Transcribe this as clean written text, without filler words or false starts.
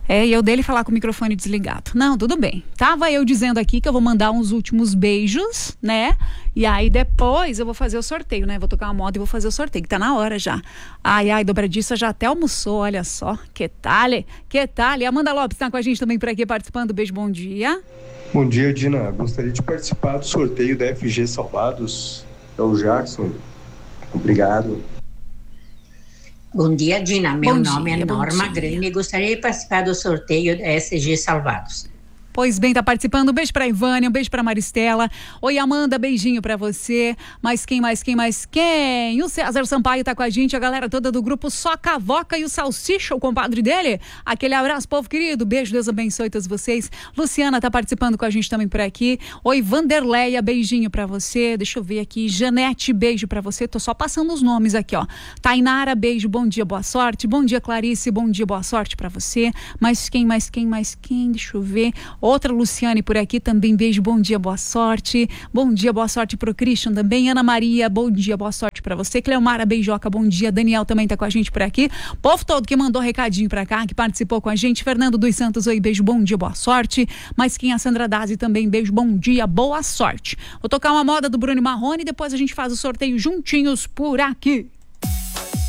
E eu dele falar com o microfone desligado. Não, tudo bem. Tava eu dizendo aqui que eu vou mandar uns últimos beijos, né? E aí depois eu vou fazer o sorteio, né? Vou tocar uma moda e vou fazer o sorteio, que tá na hora já. Ai, dobradiça já até almoçou, olha só. Que tal? Que tal? E Amanda Lopes tá com a gente também por aqui participando. Beijo, bom dia. Bom dia, Dina. Gostaria de participar do sorteio da FG Salvados. É o Jackson. Obrigado. Bom dia, Dina. Meu nome é Norma Grande e gostaria de participar do sorteio da SG Salvados. Pois bem, tá participando. Um beijo pra Ivânia, um beijo pra Maristela. Oi, Amanda, beijinho pra você. Mas quem? O César Sampaio tá com a gente, a galera toda do grupo Soca Voca e o Salsicha, o compadre dele. Aquele abraço, povo querido. Beijo, Deus abençoe todos vocês. Luciana tá participando com a gente também por aqui. Oi, Vanderleia, beijinho pra você. Deixa eu ver aqui. Janete, beijo pra você. Tô só passando os nomes aqui, ó. Tainara, beijo, bom dia, boa sorte. Bom dia, Clarice, bom dia, boa sorte pra você. Mas quem? Deixa eu ver. Outra Luciane por aqui também, beijo, bom dia, boa sorte. Bom dia, boa sorte pro Christian também. Ana Maria, bom dia, boa sorte pra você. Cleomara, beijoca, bom dia. Daniel também tá com a gente por aqui. Povo todo que mandou recadinho pra cá, que participou com a gente. Fernando dos Santos, oi, beijo, bom dia, boa sorte. Mas quem? A Sandra Dazi também, beijo, bom dia, boa sorte. Vou tocar uma moda do Bruno Marrone e depois a gente faz o sorteio juntinhos por aqui.